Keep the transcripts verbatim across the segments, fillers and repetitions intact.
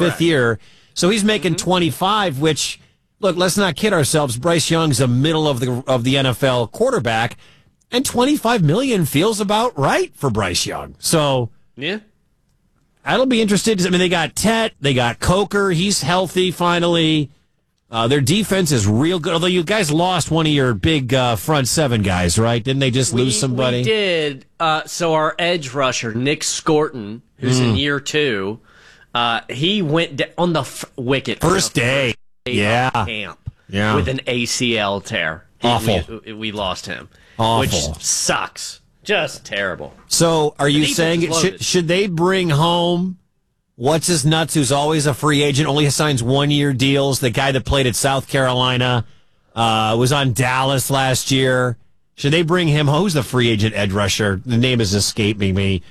fifth year. So he's making mm-hmm. twenty-five, which, look, let's not kid ourselves. Bryce Young's a middle of the of the N F L quarterback, and twenty-five million dollars feels about right for Bryce Young. So yeah, that'll be interesting. I mean, they got Tet, they got Coker. He's healthy finally. Uh, their defense is real good. Although you guys lost one of your big uh, front seven guys, right? Didn't they just we, lose somebody? We did. Uh, so our edge rusher, Nick Scorton, who's mm. in year two, uh, he went d- on the f- wicket. First day. First day yeah. camp yeah. with an A C L tear. He, Awful. We, we lost him. Awful. Which sucks. Just terrible. So are you saying should, should they bring home what's his nuts, who's always a free agent, only signs one-year deals, the guy that played at South Carolina, uh, was on Dallas last year? Should they bring him home? Who's the free agent edge rusher? The name is escaping me.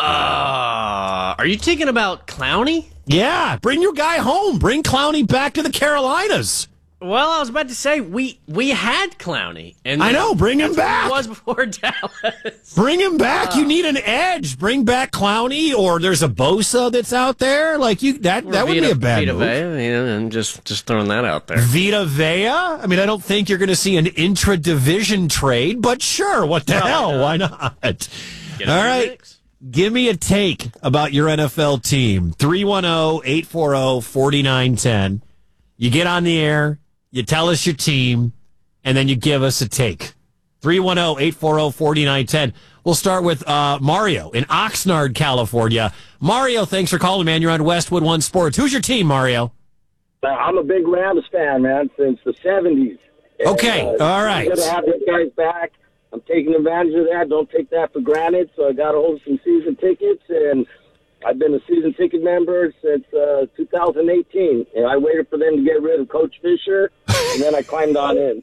Uh, are you thinking about Clowney? Yeah, bring your guy home. Bring Clowney back to the Carolinas. Well, I was about to say, we we had Clowney. And I know, bring him back. He was before Dallas. Bring him back. Uh, you need an edge. Bring back Clowney, or there's a Bosa that's out there. Like you, that that would Vita, be a bad Vita move. Vea, you know, and just, just throwing that out there. Vita Vea? I mean, I don't think you're going to see an intra-division trade, but sure, what the Probably hell? not. Why not? Get All right. Mix. Give me a take about your N F L team. three one zero, eight four zero, four nine one zero. You get on the air. You tell us your team, and then you give us a take. three one zero, eight four zero, four nine one zero. We'll start with uh, Mario in Oxnard, California. Mario, thanks for calling, man. You're on Westwood One Sports. Who's your team, Mario? I'm a big Rams fan, man, since the seventies. Okay, and, uh, all right. I'm going to have those guys back. I'm taking advantage of that. Don't take that for granted. So I got a hold of some season tickets, and I've been a season ticket member since uh, two thousand eighteen, and I waited for them to get rid of Coach Fisher, and then I climbed on in.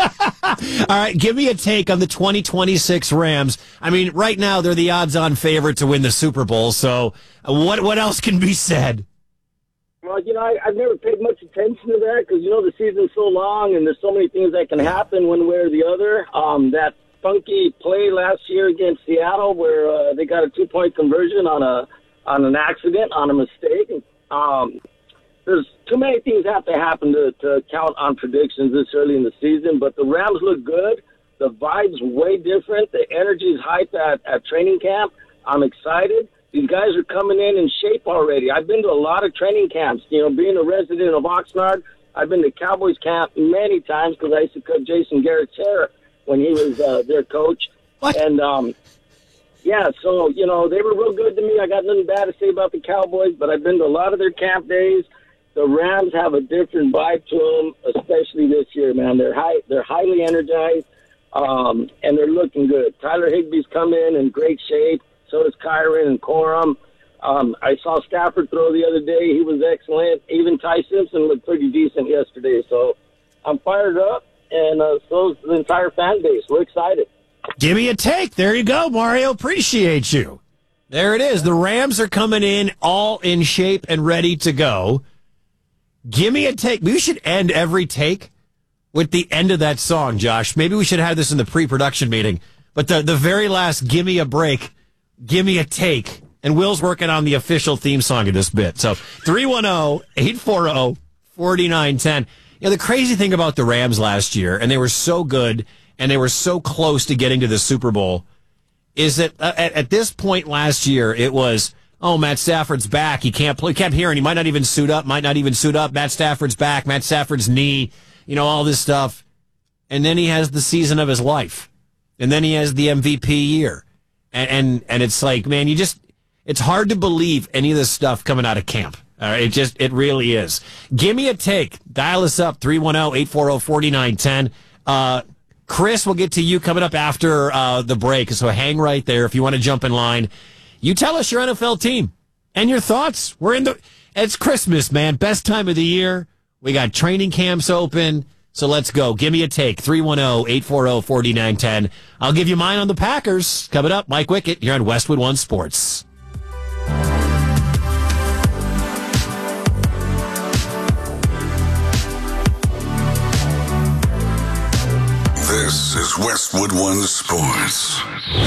All right, give me a take on the twenty twenty-six Rams. I mean, right now they're the odds-on favorite to win the Super Bowl, so what what else can be said? Well, you know, I, I've never paid much attention to that because, you know, the season's so long and there's so many things that can happen one way or the other. Um, that funky play last year against Seattle where uh, they got a two-point conversion on a on an accident, on a mistake. Um, there's too many things have to happen to, to count on predictions this early in the season, but the Rams look good. The vibe's way different. The energy's hype at, at training camp. I'm excited. These guys are coming in in shape already. I've been to a lot of training camps. You know, being a resident of Oxnard, I've been to Cowboys camp many times because I used to cut Jason Garrett's hair when he was uh, their coach. What? And, um, yeah, so, you know, they were real good to me. I got nothing bad to say about the Cowboys, but I've been to a lot of their camp days. The Rams have a different vibe to them, especially this year, man. They're high, they're highly energized, um, and they're looking good. Tyler Higbee's come in in great shape. So does Kyron and Corum. Um, I saw Stafford throw the other day. He was excellent. Even Ty Simpson looked pretty decent yesterday. So I'm fired up, and uh, so is the entire fan base. We're excited. Give me a take. There you go, Mario. Appreciate you. There it is. The Rams are coming in all in shape and ready to go. Give me a take. We should end every take with the end of that song, Josh. Maybe we should have this in the pre-production meeting. But the, the very last, give me a break, give me a take. And Will's working on the official theme song of this bit. So three one zero, eight four zero, four nine one zero. You know, the crazy thing about the Rams last year, and they were so good, and they were so close to getting to the Super Bowl, is that uh, at, at this point last year, it was, oh, Matt Stafford's back. He can't play. He kept hearing he might not even suit up, might not even suit up. Matt Stafford's back. Matt Stafford's knee, you know, all this stuff. And then he has the season of his life. And then he has the M V P year. And, and, and it's like, man, you just, it's hard to believe any of this stuff coming out of camp. All right, it just, it really is. Give me a take. Dial us up, three one zero, eight four zero, four nine one zero. Uh, Chris, we'll get to you coming up after uh, the break. So hang right there if you want to jump in line. You tell us your N F L team and your thoughts. We're in the, it's Christmas, man. Best time of the year. We got training camps open. So let's go. Give me a take. three one zero, eight four zero, four nine one zero. I'll give you mine on the Packers. Coming up, Mike Wickett here on Westwood One Sports. This is Westwood One Sports.